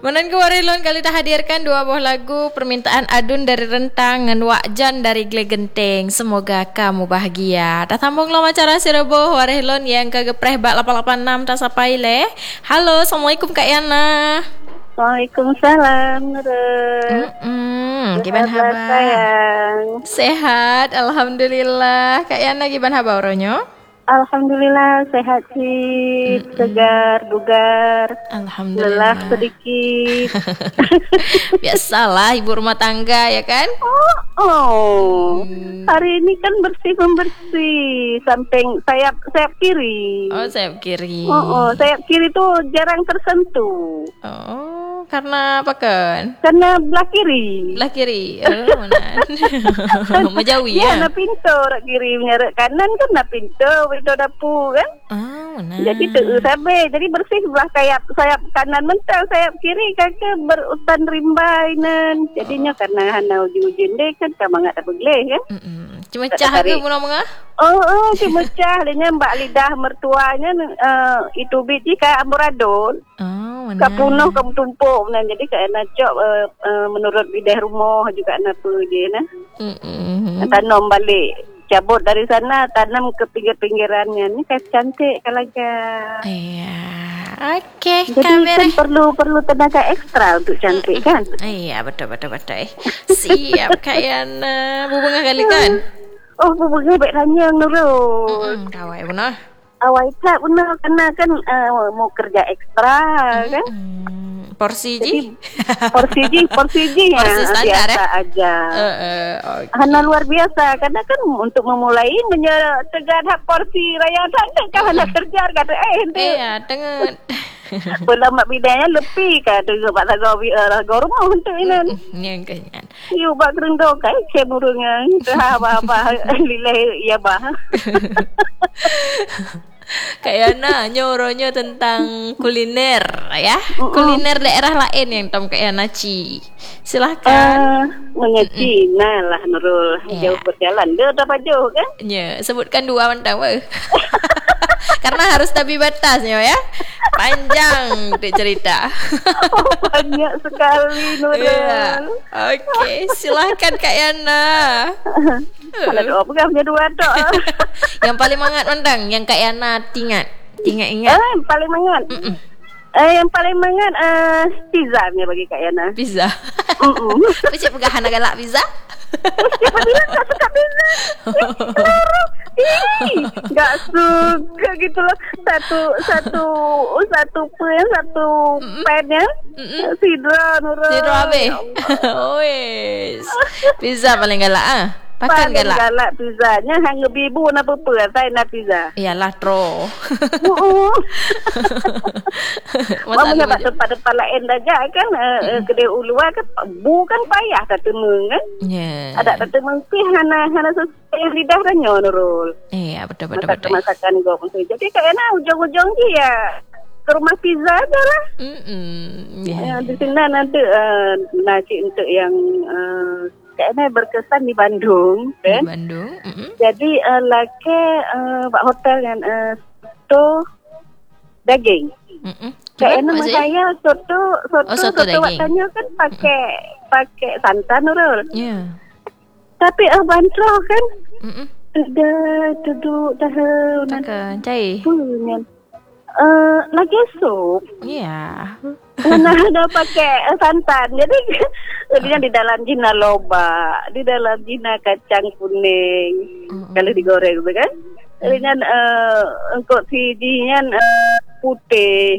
Menan ke Warilon kali dah hadirkan dua buah lagu permintaan Adun dari Rentang dan Wakjan dari Glegenteng. Semoga kamu bahagia. Dah sambung lo macara si reboh Warilon yang kegepreh bak 886 tak sampai leh. Halo, Assalamualaikum Kak Yana. Waalaikumsalam Nurul. Gimana kabar? Sayang. Sehat, alhamdulillah. Kak Yana gimana kabar orangnya? Alhamdulillah sehat sih, segar, bugar. Alhamdulillah. Lelah sedikit. Biasalah ibu rumah tangga ya kan? Hari ini kan bersih samping sayap kiri. Oh, sayap kiri. Sayap kiri tuh jarang tersentuh. Oh, karena apa kan? Karena belah kiri. Belah kiri. Oh, mana? Menjauhi ya. Nak pintu rak kiri menyeret kanan kan nak pintu dapur kan. Mana? Jadi sabar. Jadi bersih sebelah sayap kanan mental, sayap kiri kakak berutan rimbai nan. Jadinya karena hana ujung-ujung deh kan kamu enggak dapat geleh kan. Cuma cah ke mula-mula? Cuma cah dengan mbak lidah mertuanya itu biji kayak amburadon. Mana? Kapunuh kamu tumpuk nan. Jadi kayak nak cok menurut bidah rumah juga nak pergi nah. Tanam balik. Cabut dari sana, tanam ke pinggir-pinggirannya. Ini kayak cantik kalaga. Iya. Oke, jadi kan perlu tenaga ekstra untuk cantik kan? Iya, betul. Siap Kak Yana. Bunga kali kan? Oh, bunga baik tanya Nurul. Kawai benar. Awai tak benar kena kan mau kerja ekstra kan? Porsi ji ya. Porsi standar biasa aja. Okay. Hana luar biasa karena kan untuk memulai tegak porsi raya tak kan hana kerja kata iya tengen. Belum bidanya lebih kata sebab lagu rumah untuk ini. Ni kan. Iu bak renggo kai kemurungan apa lilai ya bah. Kayak nyoronya tentang kuliner ya. Kuliner daerah lain yang Tom Kak Yana Ci. Silahkan. Cina lah Nurul. Jauh berjalan. Dia dapat jauh kan? Ya, sebutkan dua mentang karena harus tapi batasnya ya. Panjang dek cerita. Banyak sekali Nurul. Yeah. Oke, silahkan Kak Yana. Ada dua pegang punya dua tok. Yang paling mangat mentang, yang Kak Yana ingat. Ingat. Yang paling mangat. Yang paling mangat pizza nya bagi Kak Yana. Pizza. Pecik pegahan galak pizza. Siapa bilang tak suka pizza? Gak suka gitu loh. Satu pennya sidra Nurul. Sidra abe. Wes. Pizza paling galak Pakan galak pizzanya hanya bibu na apa saya na pizza. Iyalah tro. Mama dapat tempat lain aja kan kedai ulua kan bukan payah ketemu kan. Ada ketemu sih hana sesuai lidah ranyo Nurul. Iya betul. Masakan gua pun. Jadi kayaknya ujung-ujung dia ke rumah pizza aja lah. Di sini nanti nasi untuk yang kayaknya berkesan di Bandung kan? Di Bandung. Jadi laki hotel yang soto daging. Kayaknya nama saya soto waktunya kan pakai santan Nurul. Yeah. Tapi bantro kan? Duduk dah. Makan cai. Lagi sup. Iya. Ada pakai santan. Jadi dia di dalam jina loba, di dalam jina kacang kuning. Kalau digoreng gitu kan. Dengan engkau sidinya putih.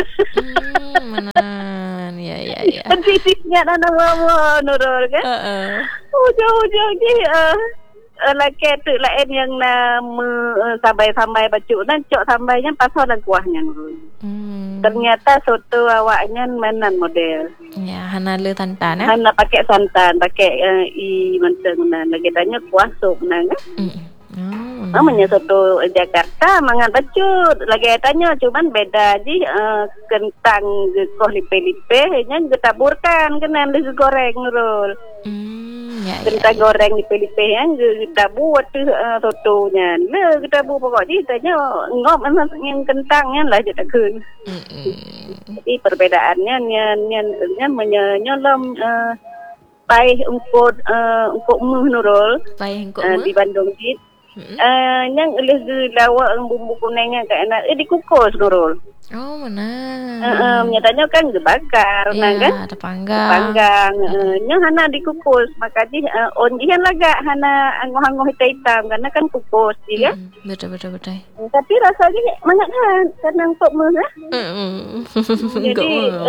Menan. Ya. Dan sisihnya nama Nurul kan. Ujung-ujung dia laki tu lain yang nama sambai baju dan cok sambainya pasal dan kuahnya Nurul. Ternyata soto awaknya menan model. Ya, hana le santan ya. Hana pakai santan, pakai menteng lagi tanya kuah sup kan. Namanya soto Jakarta mangan pecut. Lagi tanya cuman beda aja kentang koh lipe-lipe nya ditaburkan kena digoreng Nurul. Kentang goreng dipilih-pilih kan kita buat tu sotonya. Le kita buat pokoknya tanya ngop yang kentangnya lah je takkan. Jadi perbedaannya menyolom paih ungkut Nurul. Paih ungkut di Bandung dit. Yang oleh lawak bumbu kuningnya ke enak dikukus Nurul. Oh mana? Nyatanya kan dibakar, ya, kan? Ada panggang. Yang hana dikukus, makanya onjian laga hana anggoh-anggoh hitam karena kan kukus, ya. Betul. Tapi rasanya mana kan? Karena untuk mana? Jadi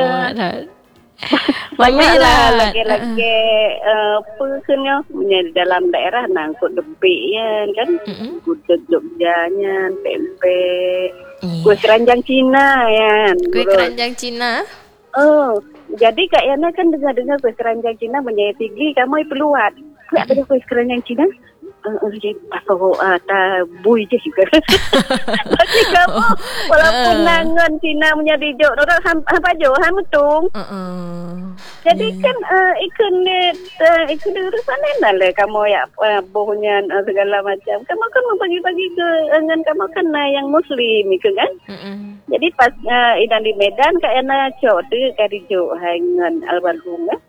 banyak lah lagi-lagi pekernya dalam daerah nangkut depik kan, gudeg Jogjanya, tempe. Kue keranjang Cina ya. Kue keranjang Cina. Jadi kayaknya kan dengar kue keranjang Cina menjadi tinggi kamu peluat. Kue ada kue keranjang Cina? Pasal bui je juga. Tapi kamu walaupun nangan Cina menjadi jok, orang apa jok, hamutung. Jadi kan ikut urusan enak lah kamu ya bohongan segala macam. Kamu kan membagi-bagi ke dengan kamu kan yang Muslim itu kan. Jadi pas idan di Medan kayaknya jok tu kari jok dengan almarhum kan.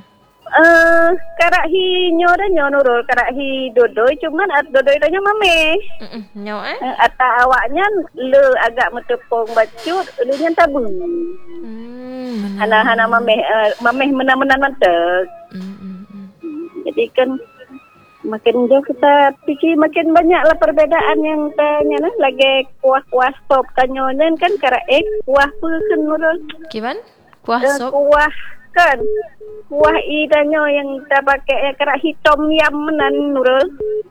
Karakhi Nurul karakhi dodoi cuman dodoi tanya mame. Ata awaknya le agak metepong bacut leunya tabung. Hana mameh menan mantek. Jadi kan makin jauh kita pikir makin banyaklah perbedaan yang tanya lagi kuah-kuah sop kanyonya kan karak kuah peukeun Nurul. Gimana? Kuah sop. Kuah kan kuah idanyo yang kita pakai karak hitam yam menan Nurul.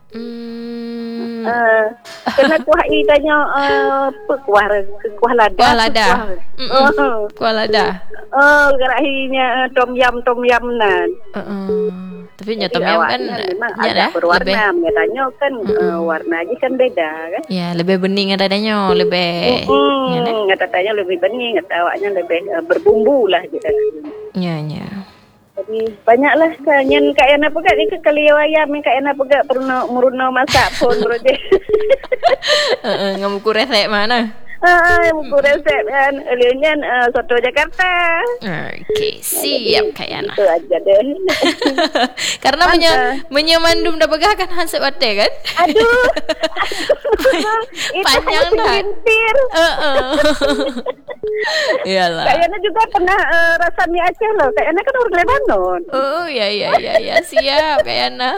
Karena kuah idanyo kuah lada. Kuah lada. Karak hinya tom yam nan. Tapi tom yam kan ada berwarna, katanya kan warna aja kan beda kan. Ya, lebih bening adanya, lebih katanya lebih bening, awaknya lebih berbumbu lah gitu. Ya. Jadi banyaklah kanyen kayana pegak ni kali ayam kayana pegak perlu meruno masak pun berarti. Ngamuku resep mana? Buku resep kan elian soto Jakarta. Okey, siap kayana. Itu aja deh. Karena menyemandum dah pegah kan hansip wate kan? Aduh. Panjang dah. Iyalah. Kayaknya juga pernah rasa mie Aceh loh. Kayaknya kan orang Lebanon. Oh ya siap kayaknya.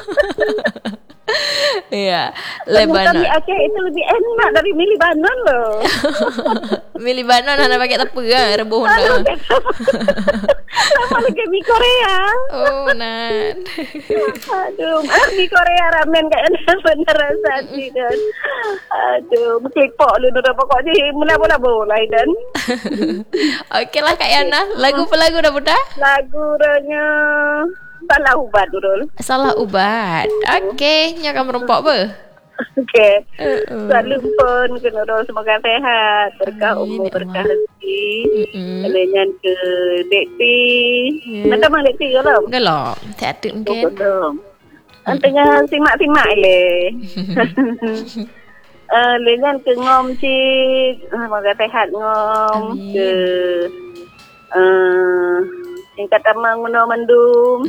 Iya, Lebanon. Mie Aceh itu lebih enak dari mie Lebanon loh. Mie Lebanon hanya pakai tepung kan, rebus dah. Sama lagi mie Korea. Oh, nan. Aduh, mie Korea ramen kayaknya bener rasa sih dan. Aduh, berkelipok lu dah pokoknya mula-mula boleh dan. Okeylah Kak Yana, lagu dah mudah? Lagunya Salah Ubat Nurul. Salah Ubat. Okey, nya kamu merempok apa? Okey. Selalu pun ke Nurul semoga sehat, berkah umur, berkah rezeki. Kalian ke Dekti. Nanti mang Dekti kalau? Kalau, tak ada mungkin. Antara simak-simak le. Lengan ke ngom cik, semoga sehat ngom. Ke yang kata mendum.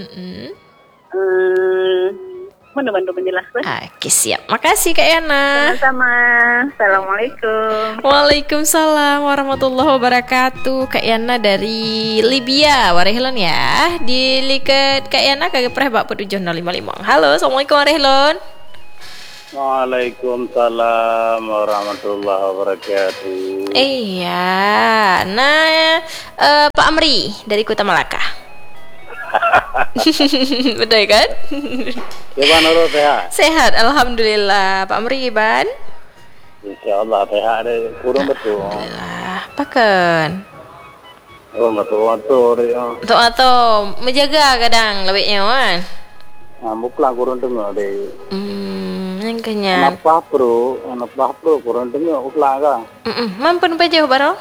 Mendum menjelas. Okey, siap. Makasih Kak Yana. Sama-sama. Assalamualaikum. Waalaikumsalam warahmatullahi wabarakatuh. Kak Yana dari Libya. Warehlon ya. Di liket Kak Yana kagak pernah bak 7055. Halo, Assalamualaikum Warehlon. Waalaikumsalam warahmatullahi wabarakatuh. Iya, Pak Amri dari Kota Malaka. Betul kan? Gimana Nurul sehat? Sehat, alhamdulillah. Pak Amri gimana? InsyaAllah sehat ada kurang betul. Alhamdulillah. Pakan. Oh betul dia. Atau menjaga kadang lebihnya kan? Muklah kurang dengar deh. Yang kenyang. Anak bro kurang dengar uklah kan? Mampu nampak jauh baru?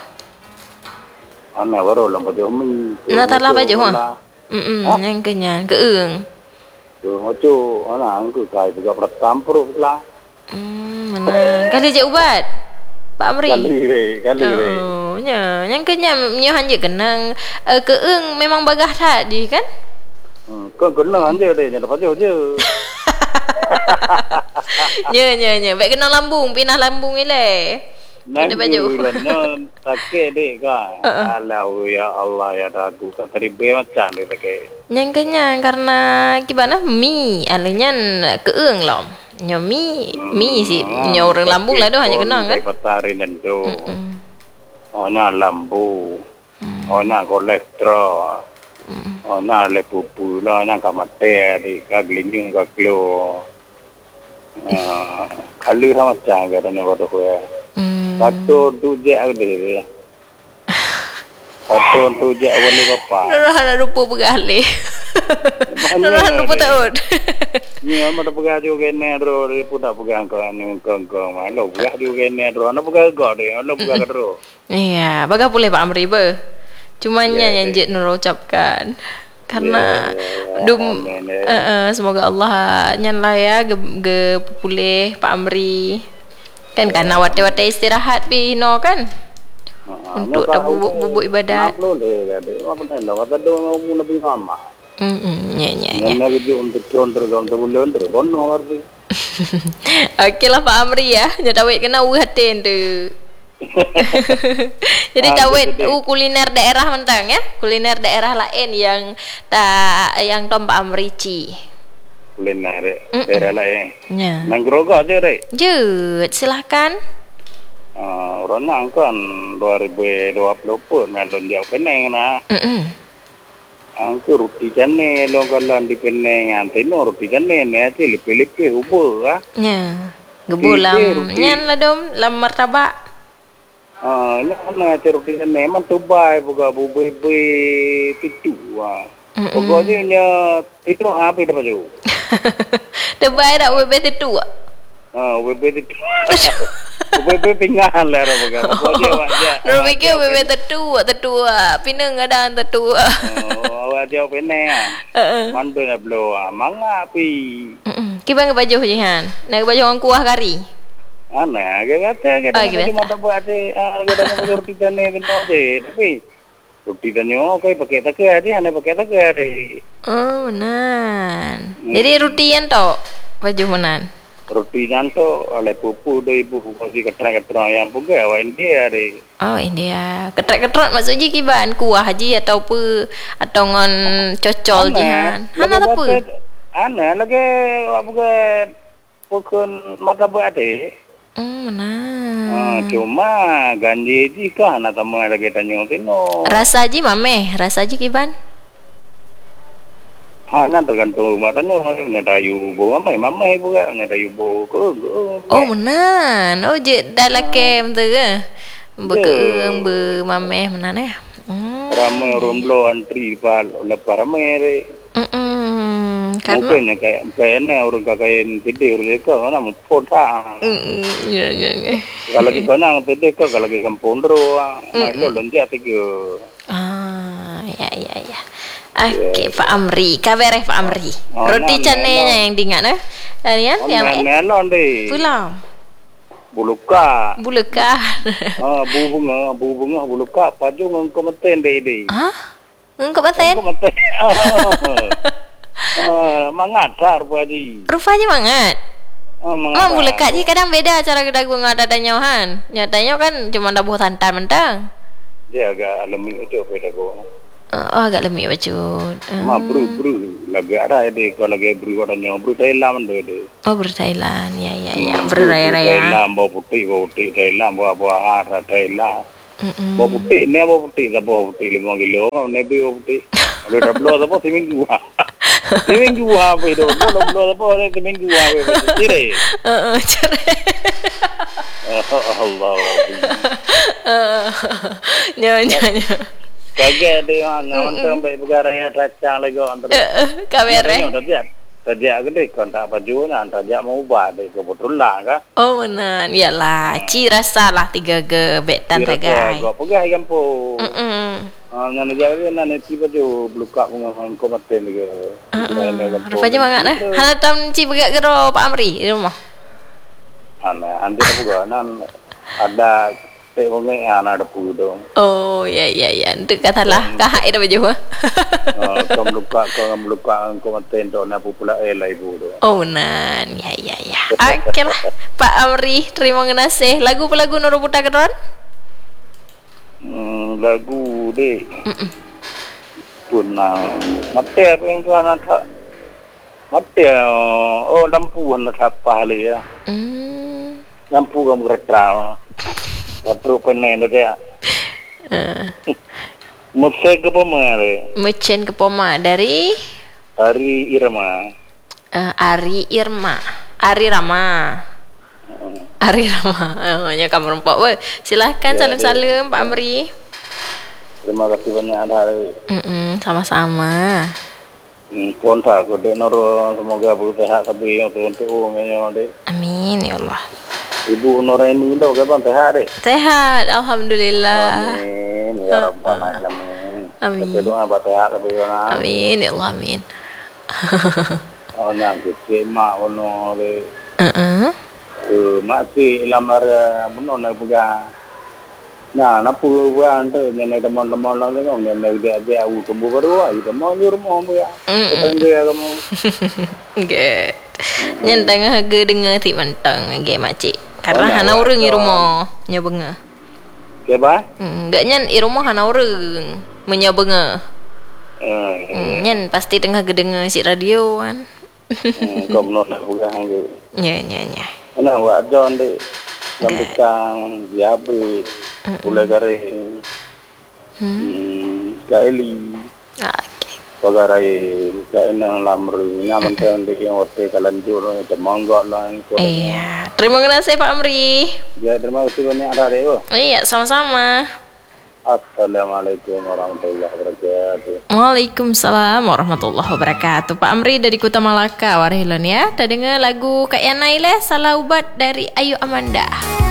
Anak baru lambat jauh mi. Nak tak lambat jauh. Yang kenyang, keung. Tu macam ana angku kai juga pertam perut lah. Mana? Kali je ubat. Pak Amri. Kali re. Oh, nya. Yang kenyam nyo hanje kenang keeng memang bagah tadi kan? Kau kena anje deh, jangan pakai je. Nya. Baik kenang lambung, pinah lambung ni le. Nanti bulan pakai deh kan. Allah ya Allah ya aku tadi macam deh pakai. Yang kenyang karena gimana mi alanya keeng lom. Nyo mi sih nyo orang lambung lah doh hanya kenang kan. Patarin dan tu. Ona lambu. Ona kolesterol. Ona le pupu lah na kamate di kaglinging kaklo. Kalu sama cang kan ni waktu tu. Satu tu je ada. Satu tu je awal ni bapa. Nurah rupa bergalih. Nurah rupa tahu. Ni amat pegang juga ni ro, putar pegang kau ni kau malu pegang juga ni ro, anak pegang kau deh, anak pegang ro. Iya, baga boleh Pak Amri be. Cumanya yang Jit Nur ucapkan. Karena semoga Allah nyanlah ya ge pulih Pak Amri. Kan karena wate-wate istirahat no kan. Untuk bubuk ibadat. Okey lah Pak Amri ya. Jadi tawit kena uhatin tu. Jadi tawit kuliner daerah mentang ya. Kuliner daerah lain yang Tom Pak Amri ci. Kuliner daerah lain. Ya. Nanggroga je deh. Jut, silahkan. Orang kan 2020 pun melon dia Penang na. Angku roti jane lo kalau di Penang antino roti jane ni aje lepe-lepe ubur ah. Ya. Gebulam nyan lah dom lam martabak. Ini kan roti jane memang tubai buka bubui pitu ah. Pokoknya itu apa dah baju. Tubai dak bubui pitu. Bubui pitu. Bubui pinggan lah bukan. Pokoknya aja. Nur fikir bubui tetua. Pinang kadang tetua. Awak jauh Penang. Mandu nak blow manga pi. Kibang baju jihan. Nak baju orang kuah kari. Ana kata cuma tak buat ada roti jane benda je. Tapi roti jane okey pakai tak ada, ana pakai tak ada. Oh, benar. Jadi roti yang tu baju menan. Roti janto oleh pupu do ibu kasi ketrang-ketrang yang puga wa India re. Oh, India. Ketrak-ketrak maksudnya kiban kuah haji atau apa atau ngon cocol jihan. Hana apa? Ana lagi apa pukun mata buat ade. Benar. Cuma ganji jika anak tamu lagi tanya tino. Rasa haji mameh, rasa haji kiban. Nan tergantung matanya nak tayu bo mama ibu kan nak tayu bo ko. Oh menan. Oh je dalam kem tu ke. Bekeung be mameh menan ya. Ramai romblo antri pal lepas ramai re. Karena kayaknya orang kakain tidur mereka mana mempota. Ya. Kalau kita nang tidur kalau kita kampundro, malu lonjat tiga. Ya. Okey, Pak Amri. Kabar Pak Amri. Roti canenya yang diingat eh. Darian yang melon deh. Pulau. Buluka. Bunga buluka pajung engkau meten deh. Engkau meten? Mangat rupanya. Rupanya mangat. Buluka je kadang beda cara kita guna dadanya han. Nyatanya kan cuma dabuh tantan mentang. Dia agak lemik itu beda ko. Agak lemik bacut. Bru lagi ada ini kalau lagi bru orangnya bru Thailand deh. Oh bru Thailand ya bru raya. Thailand bawa putih Thailand bawa arah Thailand. Bawa putih ni bawa putih 5 kilo. Ni bawa putih. Kalau dah blow apa seminggu. Seminggu apa itu? Blow apa ni seminggu apa? Cerai. Cerai. Allah. Nya. Kaget dia nonton sampai perkara yang racang lagi antara. Kabar Sejak gede kontak baju nan sejak mau ubah deh kebetulan kan. Oh benar. Iyalah, ci rasa lah 3 ge betan tagai. Gak pegang kampung. Yang jadi nanti baju beluka dengan komaten juga. Rupanya banget dah. Hana tam ci begak gero Pak Amri di rumah. Andi juga ada tewonge anak ada pudo. Oh ya. Itu katalah kahak ida baju. Kau beluka komaten tu nak pula elai pudo. Oh nan. Ya. Okey lah Pak Amri, terima kasih. Lagu Nuru Putra Kedon? Lagu deh. Punang. Mati apa yang tu anak tak? Mati lampu anak apa lagi ya? Lampu kamu retral. Waktu penen dia. Musik ke poma le? Mecen ke poma dari? Ari Irma. Ari Rama. Nya kamu rempak we. Silahkan salam-salam Pak Amri. Terima kasih banyak hari. Sama-sama. Kontak ko de noro semoga sehat tapi untuk ngenyo de. Amin ya Allah. Ibu Noraini do kapan sehat de? Sehat, alhamdulillah. Amin ya rabbal alamin. Amin. Kita doa buat sehat tapi ona. Amin ya Allah, amin. Ona ke mak ono de. Masih lamar benar punya. Nah, nak pulang tu, nenek teman-teman lagi kan, nenek dia tumbuh baru, itu mau di rumah ya. Tengah kamu. Good. Yang tengah dengar ti mentang, ge makcik. Karena hana urang di rumah, nya benga. Ke ba? Enggak nyan di rumah hana urang, menya benga. Nyan pasti tengah gedengar si radio kan. Kau nak pulang ke? Ya. Ana wajon de. Lambutang, diabetes, gula garing, kaili, pagarai, kainang lamru, nyaman tayang yang waktu kalanjur, temanggak lah. Iya, terima kasih Pak Amri. Ya, terima kasih banyak Radewo. Iya, sama-sama. Assalamualaikum warahmatullahi wabarakatuh. Waalaikumsalam warahmatullahi wabarakatuh. Pak Amri dari Kuta Malaka, Warhilon ya. Kita dengar lagu Kak Yanai le, Salah Ubat dari Ayu Amanda.